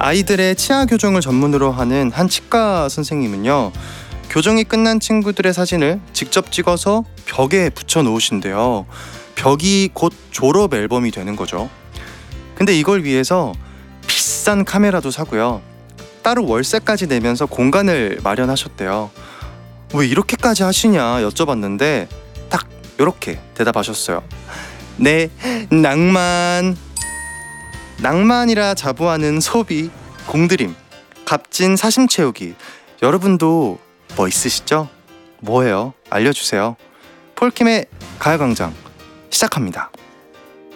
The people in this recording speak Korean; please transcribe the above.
아이들의 치아 교정을 전문으로 하는 한 치과 선생님은요, 교정이 끝난 친구들의 사진을 직접 찍어서 벽에 붙여 놓으신대요. 벽이 곧 졸업 앨범이 되는 거죠. 근데 이걸 위해서 비싼 카메라도 사고요, 따로 월세까지 내면서 공간을 마련하셨대요. 왜 이렇게까지 하시냐 여쭤봤는데 딱 이렇게 대답하셨어요. 네, 낭만이라 자부하는 소비, 공들임, 값진 사심 채우기. 여러분도 뭐 있으시죠? 뭐예요? 알려주세요. 폴킴의 가요광장 시작합니다.